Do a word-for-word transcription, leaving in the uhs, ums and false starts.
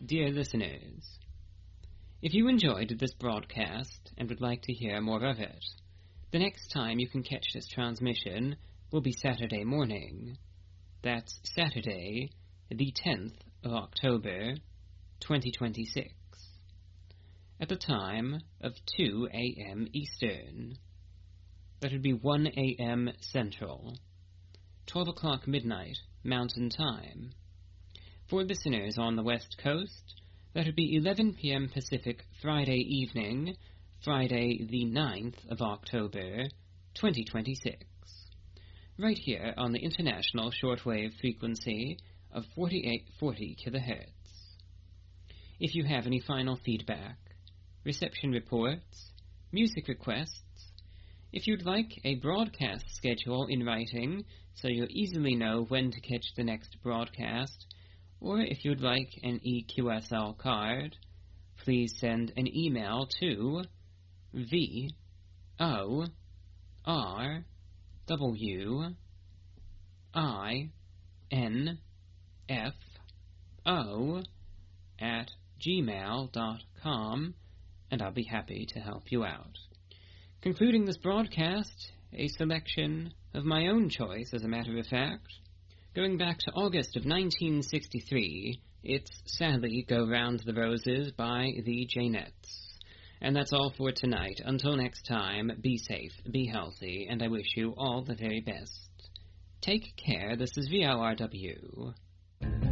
Dear listeners, if you enjoyed this broadcast and would like to hear more of it, the next time you can catch this transmission will be Saturday morning. That's Saturday, the tenth of October, twenty twenty-six, at the time of two a.m. Eastern. That would be one a.m. Central, twelve o'clock midnight Mountain Time. For listeners on the West Coast, that would be eleven p.m. Pacific Friday evening, Friday the ninth of October, twenty twenty-six, right here on the international shortwave frequency of forty-eight forty kilohertz. If you have any final feedback, reception reports, music requests, if you'd like a broadcast schedule in writing so you'll easily know when to catch the next broadcast, or if you'd like an E Q S L card, please send an email to V O R W I N F O at gmail dot com, and I'll be happy to help you out. Concluding this broadcast, a selection of my own choice, as a matter of fact. Going back to August of nineteen sixty-three, it's Sally Go Round the Roses by the Janettes. And that's all for tonight. Until next time, be safe, be healthy, and I wish you all the very best. Take care. This is V O R W.